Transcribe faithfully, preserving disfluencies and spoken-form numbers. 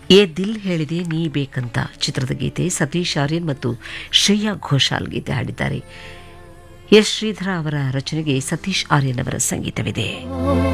ಏ ದಿಲ್ ಹೇಳಿದೆ ನೀ ಬೇಕಂತ ಚಿತ್ರದ ಗೀತೆ. ಸತೀಶ್ ಆರ್ಯನ್ ಮತ್ತು ಶ್ರೇಯಾ ಘೋಷಾಲ್ ಗೀತೆ ಹಾಡಿದ್ದಾರೆ. ಎಸ್ ಶ್ರೀಧರ ಅವರ ರಚನೆಗೆ ಸತೀಶ್ ಆರ್ಯನ್ ಅವರ ಸಂಗೀತವಿದೆ.